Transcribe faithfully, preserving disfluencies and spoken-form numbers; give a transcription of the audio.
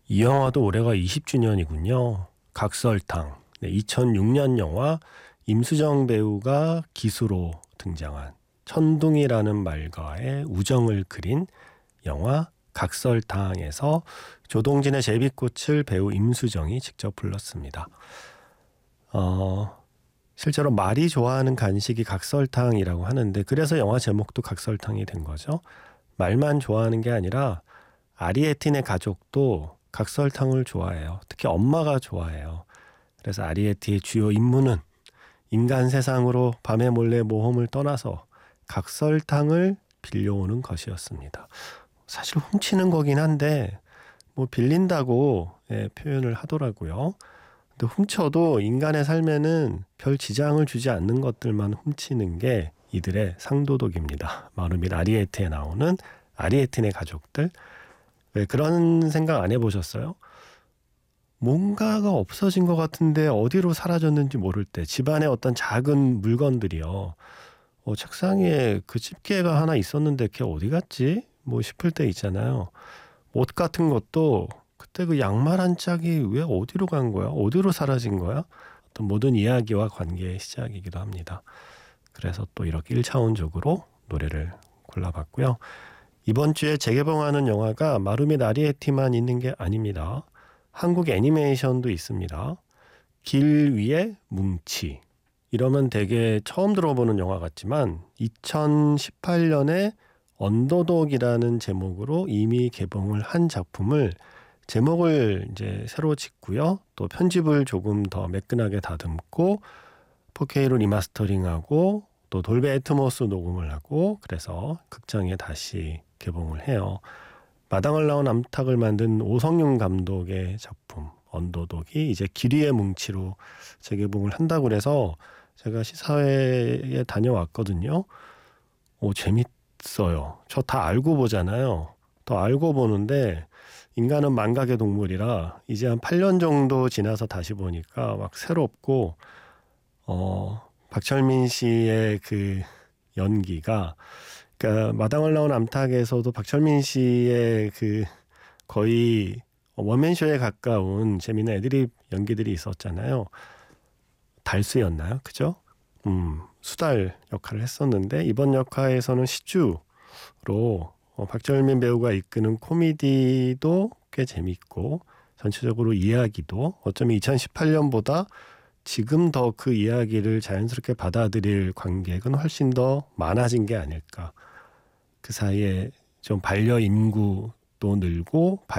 이 영화도 올해가 이십 주년이군요. 각설탕. 네, 이천육 년 영화 임수정 배우가 기수로 등장한 천둥이라는 말과의 우정을 그린 영화 각설탕에서 조동진의 제비꽃을 배우 임수정이 직접 불렀습니다. 어, 실제로 말이 좋아하는 간식이 각설탕이라고 하는데 그래서 영화 제목도 각설탕이 된 거죠. 말만 좋아하는 게 아니라 아리에틴의 가족도 각설탕을 좋아해요. 특히 엄마가 좋아해요. 그래서 아리에티의 주요 임무는 인간 세상으로 밤에 몰래 모험을 떠나서 각설탕을 빌려오는 것이었습니다. 사실 훔치는 거긴 한데 뭐 빌린다고 예, 표현을 하더라고요. 근데 훔쳐도 인간의 삶에는 별 지장을 주지 않는 것들만 훔치는 게 이들의 상도덕입니다. 마루밋 아리에티에 나오는 아리에틴의 가족들. 왜 그런 생각 안 해보셨어요? 뭔가가 없어진 것 같은데 어디로 사라졌는지 모를 때 집안에 어떤 작은 물건들이요. 어, 책상 위에 그 집게가 하나 있었는데 걔 어디 갔지? 뭐 싶을 때 있잖아요. 옷 같은 것도 그때 그 양말 한 짝이 왜 어디로 간 거야? 어디로 사라진 거야? 어떤 모든 이야기와 관계의 시작이기도 합니다. 그래서 또 이렇게 일 차원적으로 노래를 골라봤고요. 이번 주에 재개봉하는 영화가 마루밋 아리에티만 있는 게 아닙니다. 한국 애니메이션도 있습니다. 길 위의 뭉치. 이러면 되게 처음 들어보는 영화 같지만 이천십팔 년에 언더독이라는 제목으로 이미 개봉을 한 작품을 제목을 이제 새로 짓고요. 또 편집을 조금 더 매끈하게 다듬고 포케이로 리마스터링하고 또 돌베 애트모스 녹음을 하고 그래서 극장에 다시 개봉을 해요. 마당을 나온 암탉을 만든 오성윤 감독의 작품 언더독이 이제 길 위의 뭉치로 재개봉을 한다고 그래서 제가 시사회에 다녀왔거든요. 오, 재밌어요. 저 다 알고 보잖아요. 더 알고 보는데 인간은 망각의 동물이라 이제 한 팔 년 정도 지나서 다시 보니까 막 새롭고 어, 박철민 씨의 그 연기가 그러니까 마당을 나온 암탉에서도 박철민 씨의 그 거의 원맨쇼에 가까운 재미있는 애드립 연기들이 있었잖아요. 달수였나요? 그죠? 음, 수달 역할을 했었는데 이번 역할에서는 시주로 어, 박철민 배우가 이끄는 코미디도 꽤 재밌고 전체적으로 이야기도 어쩌면 이천십팔 년보다 지금 더 그 이야기를 자연스럽게 받아들일 관객은 훨씬 더 많아진 게 아닐까. 그 사이에 좀 반려인구도 늘고